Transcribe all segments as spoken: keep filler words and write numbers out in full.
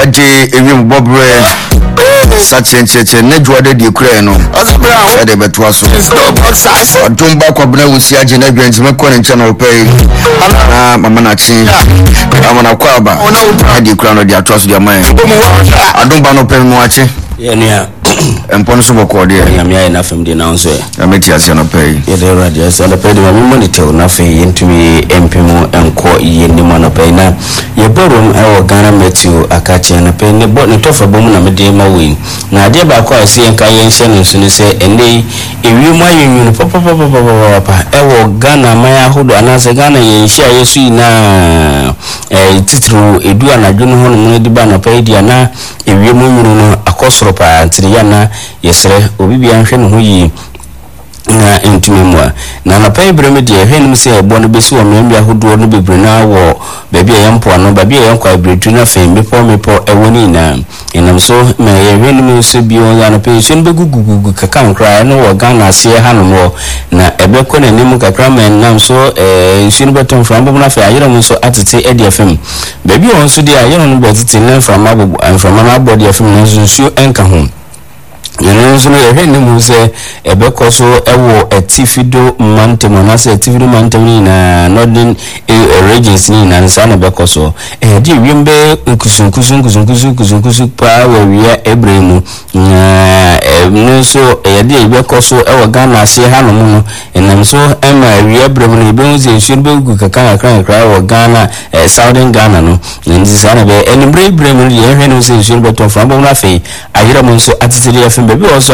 Aje Ewim Bobre Sachen Cheche Nedwade di kure no ade betwa so Odumba kwabna wusi aje na gwanti mekọ ne channel pay na mama na chi amana kwaba ade kure no di atwa so di aman Odumba no pay mo ache ye ne empon so boko de ya me ayi na fam de na so ya meti ase no pay ye de radio so na pay de me monitor na fe yentumi empemo enko yeni mo na pay na ye borum e wo Ghana Matthew akache na pay ne bo ne tofa bom na me de ma wi na ade ba kwa ase enka yen hye no so ne se ene ewi mu ayenyu no papa papa papa e wo Ghana maya hodo anase Ghana yen hye ayesu na eh titru edu anadwo no ho no de ba na pay dia na ewi mu nyuru no akosoro pa ntiriya na yesere obi bia hwe no ho yi na entumemwa na na pay breme de hwe no se ebo no besi wo mmea hodo no bebre na wo baby yampo ano baby yankwa ibretu na fe mepo mepo ewoni na enam so me ye hwe no se bi o ya no pay so no begugugu kaka nkra no wo Ghana se ha no mo na ebeko na nim kakra men nam so eh nsu no beton from bo na fe ayero mo so atete edi F M baby won so de ayero no betete na from abo from na body F M no nsu enka ho yenu so ye hwe ni mu se ebeko so ewo etifido mantem na se etifido mantem ni na northern regions ni na nsa na beko so eh di wiembe kusun kusun kusun kusun kusun kusun pa wa wiya ebremu na no so eh di beko so ewo Ghana se ha no mu enam so ema wiya ebremu ni be nze nsu be gu kaka kran kran wo Ghana eh southern Ghana no nsa na be enimbre ebremu ye hwe no se nsu be to from bo na fe ayira mo so atitiri ya baby also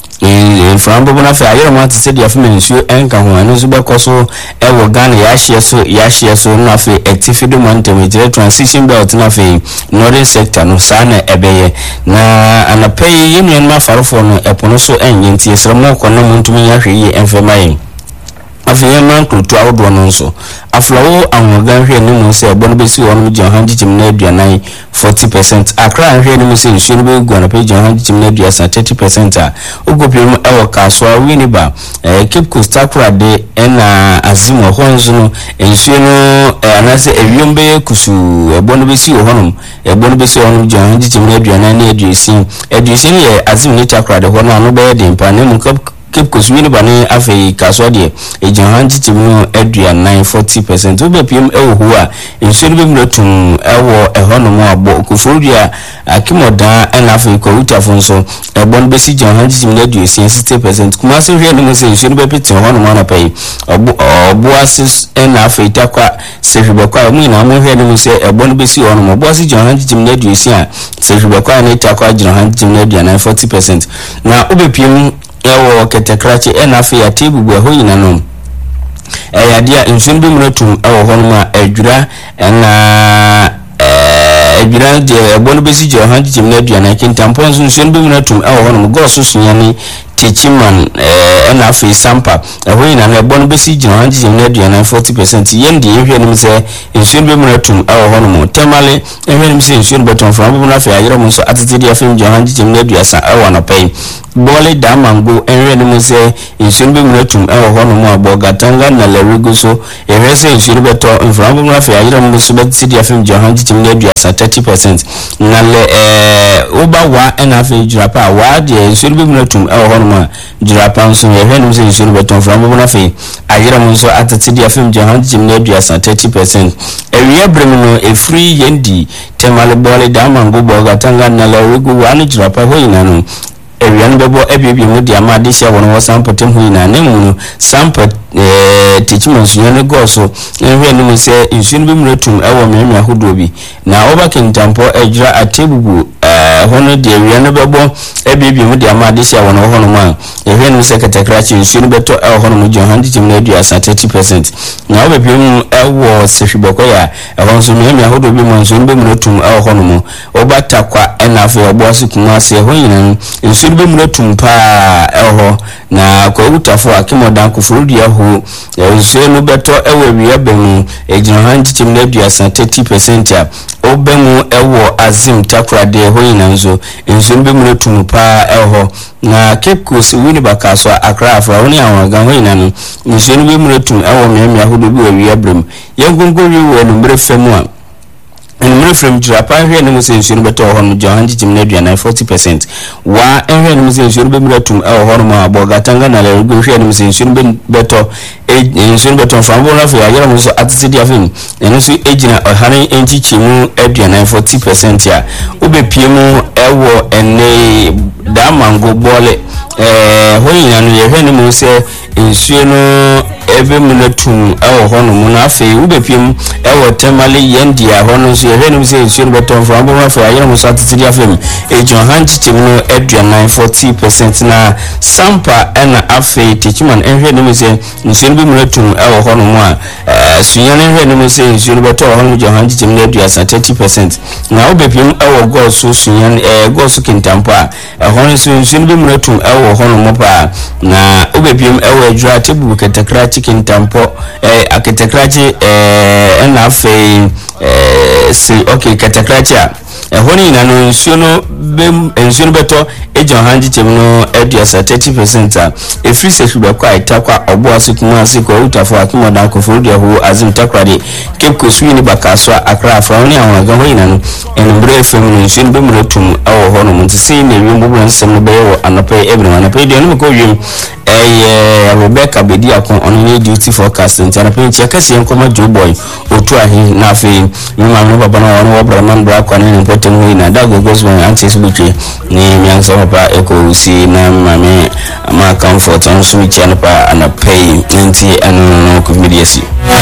eh from bobo na fa ayero ma tse dia fa mensuo enka ho anu so bekoso e wo Ghana ya hye so ya hye so na fa activido mountain transition belt na fa northern sector no sa na ebeye na anapay yenu ma farofo no epono so enye nti esre mo kono mo ntumi ya hwe yi enfema yi afiye man kutu awdo no so aflawo anwoga hwe ne mo se ebo no besi wonu je han jitim na aduanan forty percent akra hwe ne mo se nsu no be gu na pe je han jitim na aduasa thirty percent a ogopiem ewo kaso a wini ba eh Cape Coast akra de ena azimo honzo no nsu no anase ewiom be kusu ebo no besi wo honum ebo no besi wonu je han jitim na aduanan na aduasin aduasin ye azimo ne takra de hono anu be de mpa ne mo Cape Coast wini bane afei kaso de ejan titimo edua nine forty percent obe pm ewo ho a ensuri be mratum ewo ehono mo abo kofodia akimoda na afei ko utafo nso ebon be si jan titimo edua sixty percent kuma se hwe no se ensuri be pete hono mo na pai obo obo asis na afei takwa se hwe kwa mu na mo hwe no se ebon be si hono mo obo si jan titimo edua sia se hwe kwa na takwa jan titimo edua nine forty percent na obe pm ewo ketekrachi enafi ya tibu gwe hoyi na nom e yadia nsunbi mretum ewo honma edwura na edwura de ebonu besi je han jim na dua na kintampo nsunbi mretum ewo honma go so sunyani techiman eh enafi sampa hoyi na ebonu besi je han jim na dua na forty percent yendi ehwe nim se nsunbi mretum ewo honma temale ehwe nim se nsunbi beton from bu na fa ayero mo so atete afim je han jim na dua sa ewo na pai bole da mango enwe ni mo se nsu be mratum e ho no mo aboga tanga na lerigo so ewe se nsu be to mfra bo mrafa ayira mo so be ti dia fam johan jitim na dua sa thirty percent na le eh oba wa en afi jurapa wa de nsu be mratum e ho no mo jurapa nso ewe ni mo se nsu be to mfra bo mrafa ayira mo so atati dia fam johan jitim na dua sa thirty percent ewe brem no e free yendi temale bole da mango boga tanga na lerigo wa ni jurapa ho ina no ewian bebo ebibi mu dia ma de hye wono sample tem hu na nemu sample eh tichimonsu ne go so ehwe no se nsun bi mretum ewo memia hodo bi na oba kentampo ejra atebugu eh hono de ewian bebo ebibi mu dia ma de hye wono hono ma ehwe no se katakrachi nsun beto ewo hono mu johan ditim na dua sa thirty percent na oba bi mu ewo sehwiboko ya ewo nso memia hodo bi mu nsun bi mretum ewo hono mu oba takwa enafe obo se kuma se ho yinan nsun bi mretum pa ewo na kwa utafo akimodan kufurudia ho nsuo no beto ewo wiya bemu ejinahan titim na dua sa thirty percent a obemu ewo azim takrade ho yinanzo nsuo be mretum pa ewo na Cape Coast wini bakaso akra afra woni awaga ho yinanu nsuo be mretum ewo memia hodo bi wiya brem yengongori wo no mrefemu a and many from Japan here no say nsuo beto ho no Johan Jitim na aduane forty percent wa enhwe no say nsuo be mratum e ho no ma bogatanga na le go hwe no say nsuo beto nsuo beto fambo na fa yara mo so atisi afim eno so ejina ohane enchichi mu aduane forty percent ya obepie mu ewo ene da mango bole eh hoyina no ye hwe no mo say nsuo no ebe mnatum ewo ho no mo na fa obepie ewo temale yendi ya ho no so ye hwe no say nsuo beto fambo na fa yara mo so atisi afim ejon hanchichi mu aduane forty percent na sampa ena afi tichiman enhwe no mo say nsuo be mratum ewo ho no mo a suyan enhwe no mo say nsuo beto ho no Johan Jitim na aduasa thirty percent na obepiem ewo go so suyan eh go so kintampa e ho no so nsuo be mratum ewo ho no mo pa na obepiem ewo adura tebu ketekra chicken tampo eh aketekrachi eh ena afi eh si okay ketekrachi a e ho ni na no nsuo no be nsuo beto Johan Jitim no aduasa thirty percent a e free se hube kwa itakwa obo asukuma asiko utafo akimoda kofuru de ho azim takrade Cape Coast ni bakaso akra afra oni awon ga ho ina no enumbre fem no nsuo be muratum awo ho no ntse na wi mbubu nsem no be wo anope ebinu anope de no ko wi eh Rebecca Bedi akon on ni duty forecast ntana pe ntia kase enkoma Joe Boy otu ahi na afi nyuma no baba na won wo braman bra kwa ni important ho ina da gogos won anti suluche ni mianso pa eko si na mame ama comfort on so channel pa ana pay nti anu no ko mediasi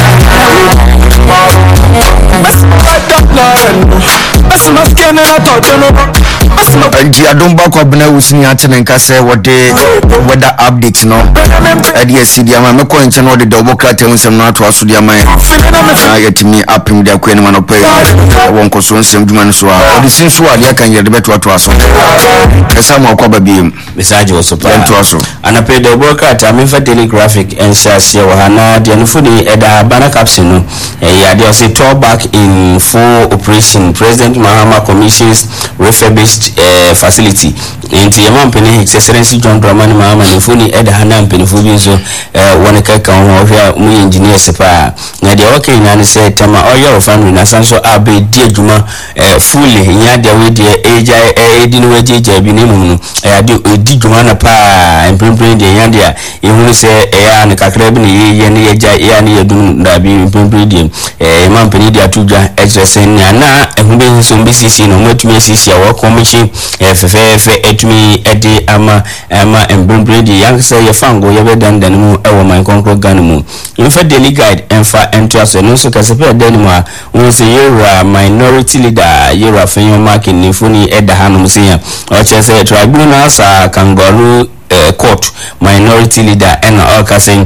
Anti adumba kwa bna usini atene nkase wode weather update no ade asidi ama me ko nche no de democrat ensem no ato aso de ama na yetimi apim de akwa ni manope won ko so nsem duma no so a ode sinso ade aka yede beto ato aso esa ma kwa babiem message wo so pa ento aso ana pe democrat amefa telegraphic enshase wo hana de no fudi eda bana caption no ya de say tour back in full operation President Mahama commissions refurbished uh, facility enti yama mpene His Excellency John Dramani Mahama ne funi eda hana mpene fu bi so uh, wona kai kan ho hwa mu engineer sepa na de okay na ne say tema oyo family na sanso abe die adwuma uh, fully nya de we de eja edi no we je bi ne mu no ya de edi dwuma na pa mpempe de nya de e hu se e ya ne kakra bi ne ye ne ye ja ya ne ye dum da bi mpempe de e ma mpene de atudwa exercise nya na ehun be so mbi sisi no matumi sisi a wo commission e fe fe etumi ede ama ama mpempe de yang se ye fango ye be dandan mu e wo man konkro gan mu infa daily guide enfa ento aso no so kasepe de mu a won se yera minority leader yera fenyo marking ni funi eda hanum se ya o che se tribunal sa kangaroo uh, court minority leader and all casing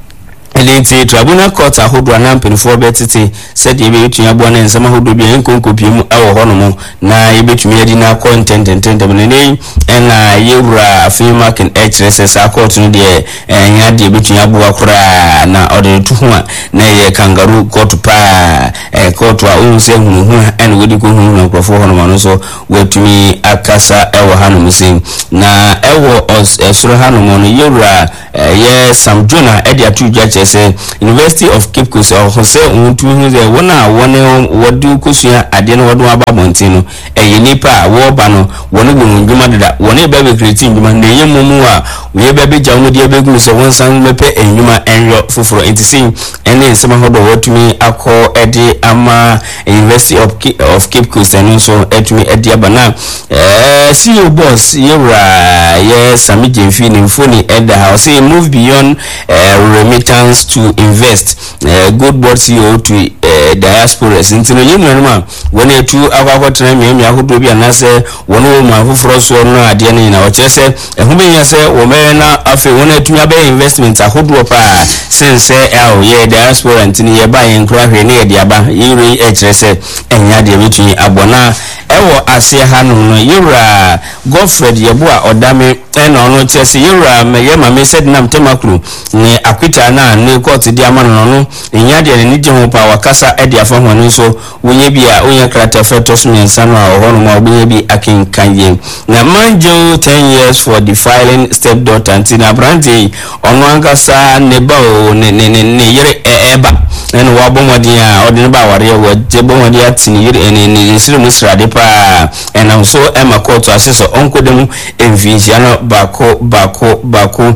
elenti tribunal court ahodo na mpenfo betete said ye betu abo na nsama hodo bi enkonkopie mu awo hono mu na ye betumi adi na content content ne na yewura afima ken hss court no de enya de betumi abo akora na order to ho na ye kangaroo court pa e court wa unse hunu hu en wodi ko hunu na krofo hono ma no so wetumi akasa ewo hanu musin na ewo osuro hanu mo no yewura ye Sam Jonah edi atujwa chese University of Cape Coast o hose untu hu ze wona wona wodu kusua ade no wodu aba montino eye nipa wo ba no wona gu ndwuma deda wona be be create ndwuma na ye mumu a we be be jawu de be gu so won san mepe ndwuma enyo foforo entisin ene nsema hodo wotumi akọ ede ama University of of Cape Coast and so etumi ede abana eh C E O boss yewra ye Sami Jemfi ni mfoni ede house move beyond uh, remittance to invest uh, good board C E O to uh, diaspora sintino yemu ma wona etu akwakọ tena mi mi ahodo bi anase wona wo ma foforo so no ade ne na wo se ehun be nya se wo me na afi wona etu ya be investment ahodo pa sense el ye diaspora ntini ye ba ye nkra hwe ne ye de aba yiri e kire se enya de betu abona ewo ase hanu no yura Godfred yebo a odame ena ono chese yura me ye ma me said nam temakru ni akwita na ne court di ama no no nya de ne je ho pa wakasa e de afa ho so wonye bi a onye krata fetos mi nsa no a ho no ma obunye bi akin kanye na manjo ten years for defiling stepdaughter daughter ntina brandi ono ankasa ne ba o ne ne ne yere eba ene wa bomodi a odi ne ba ware wo je bomodi atini yere ene ne sire musrade pa ena so ema court aseso onkodemu envisia no bako bako bako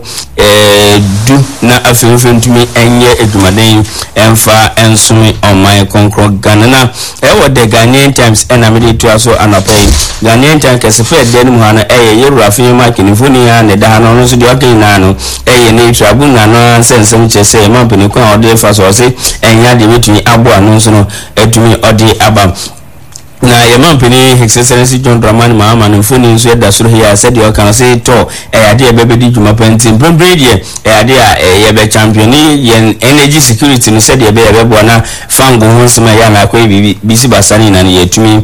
eh du na afenfentumi enye edumaden emfa ensumi omai konkro ganana e wo de Ghanaian Times ena me to aso anapai Ghanaian Times kesefe de mu hana eye yeru afin makini funi ya ne da no so de okina no eye ne trabu na no sensem chese ma peni kwa ode fa so se enya de betumi abo anu so no etumi ode aba na yema mpini His Excellency John Dramani Mahama no funi nso da soro here said you can say to e ade e bebedi djuma penti brombredi e ade a ye be champion yen energy security ni said ye be ye bo na fango ho nsema ya na akwa bibi bisi basani na ye tumi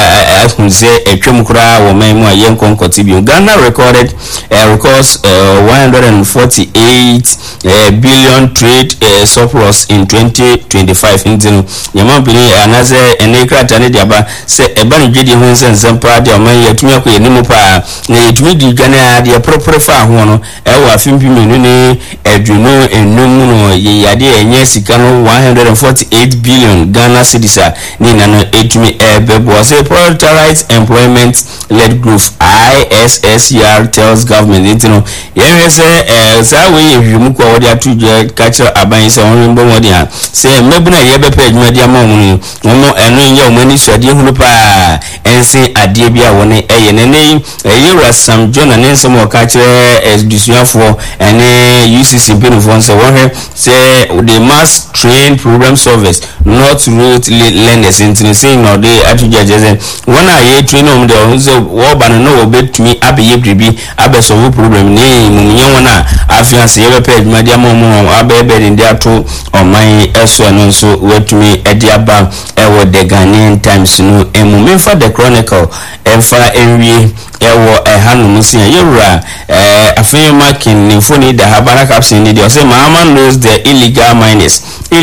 akunze etwem kura wo man mu ayen konkoti bi Ghana recorded uh, records uh, one hundred forty-eight uh, billion trade uh, surplus in twenty twenty-five intino yema mpini anaze enekra tane diaba se eba no dwedi ho nsensem pa de oman yatumi akoye nimu pa na yatumi di Ghana de propre fa ho no e wa afimpi menu ne eduno enum no ye yade enye sika no one hundred forty-eight billion Ghana cedis ni na no etumi ebebo se prioritize employment led growth I S S E R tells government it no ye say eh say we ehwemu kwa wodi atuje culture aban se won mbo wodi a say mebuna ye be page ma dia ma won no eno ye o mani suade hunu pa ense ade bia woni eye ne ne ye Sam John and ense mo culture edusuafo ene U C C pinfo say won say the mass train program service not route learners into saying no dey atuje jezen wona ye train om de on say wo ba no wo betumi abeye bribi abeso problem ni mumye wona afiance ye be page media mo mo abebe de dia to oman eso no so wetumi edi aba ewo the Ghanaian Times no emu mefa the Chronicle efa enwie ewo ehanu musia yewura eh afin marking ni foni da habana caption ni dey say Mahama knows the illegal miners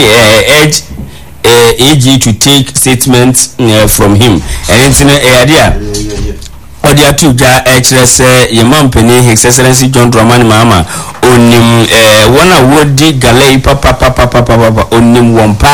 eh edge uh, A G to take statements uh, from him and in uh, idea odi atuja echere se yemampeni His Excellency John Dramani Mahama onim eh wona wodi galei papa papa papa papa onim wompa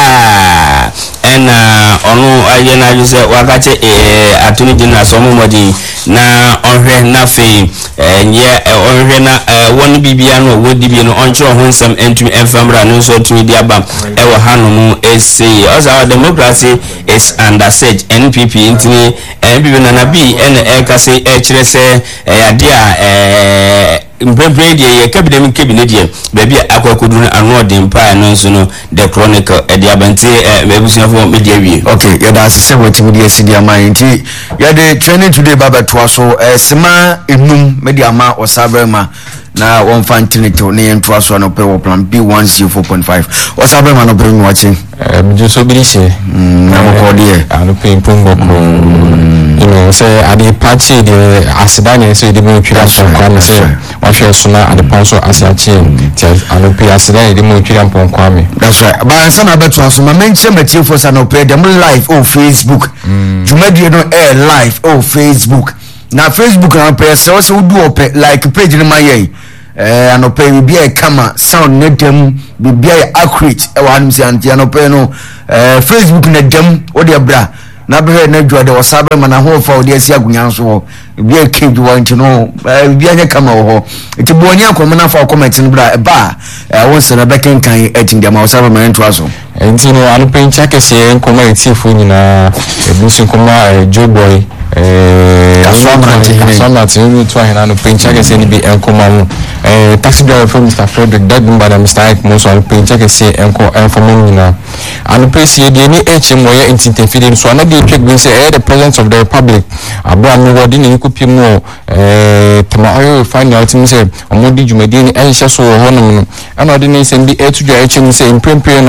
ena onu aye na juse wakache eh atuni jina somo modi na onhwe na fe eh nye onhwe na woni bibia no wodi bi no onchro ho nsem entumi enfamra no so tumi dia bam e wo hanu ese oza democracy is under siege N P P intini N P P na na bi ena e kase e kire se ade a eh mbrembre de ye cabinet cabinet de baby akwakoduru anu odin pa no so no the Chronicle e de abante ebusuafo media wie okay ya da se wetin de esi de amanti ya de training today baba to so sema enum media ma osabrema na one fan trinity ne ento aso no pe wo plan B one C four point five osabrema no bring watching eh mjo so bi se na mo ko de anu pe pumbo ko you know say ade party de asidane say de mo twira so kwame say wahwe so na ade ponso asiachi ti anu pe asidane de mo twira pon kwame that's right ba sana beto aso ma menche matie for sana pe dem live on Facebook jumadi no air live on Facebook na Facebook na pe so so do op like page ni maye eh anope bibia e kama sound ne dem bibia e accurate e wa anum si anti anope no eh Facebook na dem wo de bra na be na dwa de wasabe ma na ho fa wo de asi agunya so bibia ke du wanti no bibia nya kama wo enti boni akoma na fa comment ni bra ba eh won se na be kenkan etin dem wasabe ma ento aso enti no anope ncha kese nkoma etifo nyina ebusu nkoma Joeboy eh kasoma tinu to ahina no pincha ke se ni bi enkoma mu eh taxi driver from Mister Frederick Dadumba da Mister Ike mo so pincha ke se enko enfomo nyina anu pesi de ni eche mo ye intintefide so na de twek bin se eh the president of the republic abo anu wodi ni kupi mu eh tama ayo find out mi se omodi jumadi ni ehye so ho no no ana odi ni se bi etudwa eche ni se imprempre no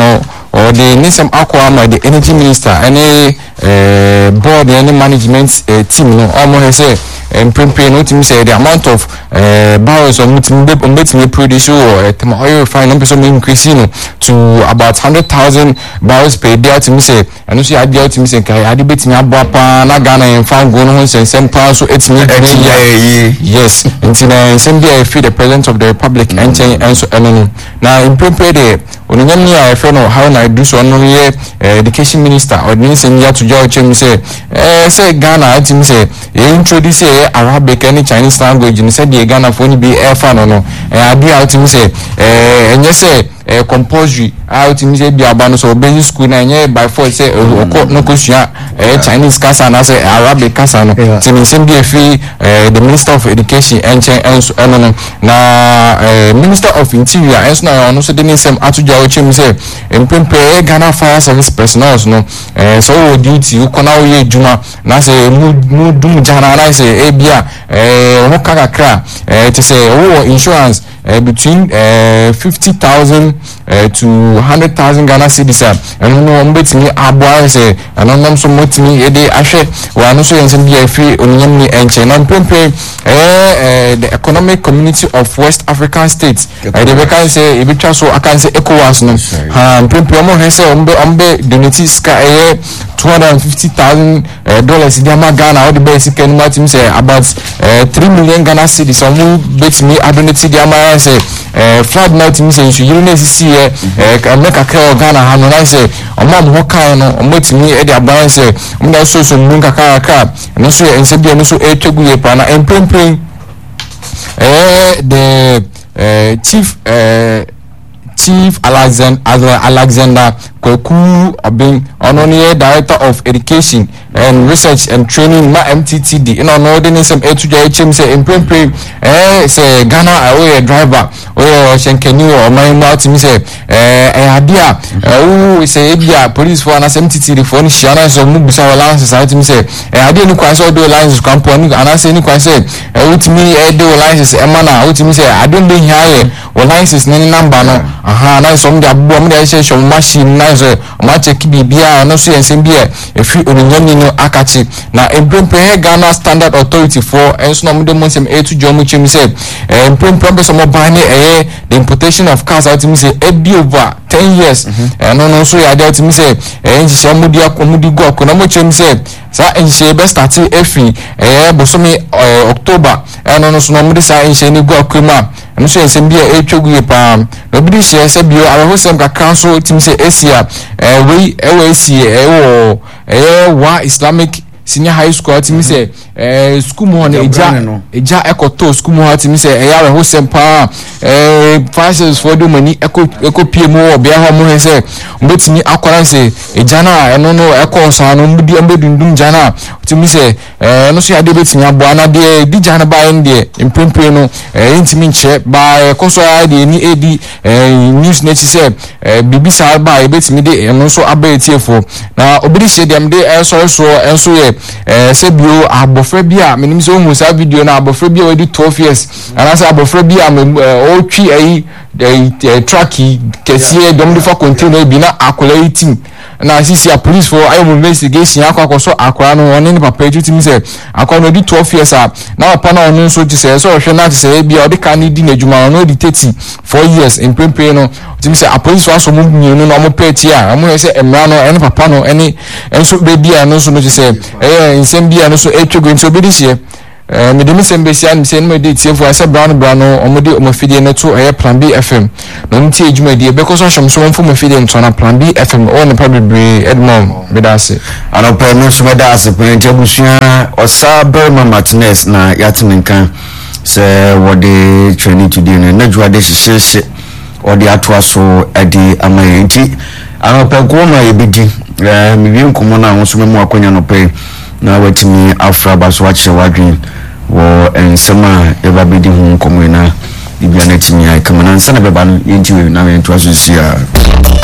or the nisem aqua the energy minister any uh, board any management uh, team no almost say and prepare no team say the amount of uh, barrels of mutim be produce or uh, oil refining person increasing to about one hundred thousand barrels per day to me say and you see I dey to me say kai ade betimi abapa na Ghana en fan go no say sem pa so etimi yes until na sem dey feed the president of the republic and and so eno na in prepare the onyamni I feel no how na do so no here education minister or the senior to judge him say eh say Ghana etimi say introduce Arabic and Chinese language and said the Ghana for be air fan no and I do out him say eh and yes say eh compulsory out him say be abano so basic school na nye by force say no kusua eh Chinese kasa na say Arabic kasa no tin say be free the minister of education and and no na minister of interior and na no so the same atuja o chim say empempe Ghana fire service personnel no eh so duty you kona o ye juma na say mu dum jana na say bia eh ho kakakra eh to say oh insurance uh, between uh, fifty thousand uh, to one hundred thousand Ghana cedis and no mbetimi aboa say and no so motimi e dey ahwe wa no so yense bia free onyamni enche na mpempe eh the economic community of West African states I dey can say e be twa so akan say ECOWAS no ha mpempe omo he say ombe ombe donate ska eh two hundred fifty thousand dollars di ama Ghana all the basic and matim say about uh, three million Ghana cedis omo betimi adonate di ama say uh, flood matim say you you know see here uh, make a call Ghana ha no na say omo am ho kan no omo timi e di aban say omo da so so mun kaka kaka no so ense bia no so e twegu ye pa na empempem eh the uh, chief uh, Chief Alexander Alexander Kweku Obin Ononiye Director of Education and Research and Training ma M T T D ino no de nsem etuja echem say empempe eh say Ghana awe driver o shenkeni o man ma timi say eh eh adia o say bia police for na M T T D for ni shiana so mu bisa wala society mi say eh adia ni kwa so do license kampo ni ana say ni kwa say eh utimi eh do license e mana utimi say adon be hiaye o license ni number no aha na so mu da bo mu da she show machine na so ma check bibia no so ensem bia e fi onyanyani no akachi na empempe Ghana Standard Authority for enso no mu de monsem etu jomu chim say empempe be so mo ban ni eh the importation of cars out me say e be over ten years eh no no so ya dey out me say eh nchi mu dia ko mu di go ko na mo chim say sa nchi be start efi eh bosomi October eh no no so no mu di sa nchi ni go akuma no so ensem bia e twegu ye pa no bi share say bio awo sem ka council tim say Asia eh we e we see eh wo eh wa Islamic senior high school tim say eh school mo na eja eja ekoto school mo tim say eh ya ho sem pa eh prices for do money eko eko pie mo obi ha mo say mbetimi akwara say eja na eno no eko so no mbudi ambedundum jana tim say eh no so ya de betimi abo na de di jana ba ende impempe no eh intimi nche ba koso ya de ni edi eh news na chi say eh bibisa ba e betimi de eno so abetiefo na obidi she dem de eh so so enso ye eh se bio abofra bia menim se ohu sa video na abofra bia we di twelve years ana se abofra bia o twi ayi trucky kesi dom de for container bi na akola eighteen na sisi a police for ayo investigation akwa koso akwa no oni ni papa etu timi se akwa no di twelve years a na papa na onu so ti se so hwe na ti se bia odi kan di na adwuma no di thirty four years in pempe no timi se a police so aso mu mienu no mo peti a mo se emra no eni papa no eni enso be bia no so no ti se eh insem bia no so etwego nso be di sie eh me demi sembesia ni se no de tiefo ase brown brown omode omafidie ne to eh plan B F M no nti ejuma die be ko so hwem so mfo mafidie nto na plan B F M on probably Edmond bedase ana pa no so bedase pente busua osa Berma Martinez na yatmenkan se wode training today na najwa de hihye ode atoa so ade amaye nti ana pa ko ma yebedi eh mi bi nkomo na ho so memu akonya no pe na watimi afra baso wache wadwin wo ensema eba bedi hu nkomo na bibia na timi ai kamana nsa na beba no yenti we na yento aso sia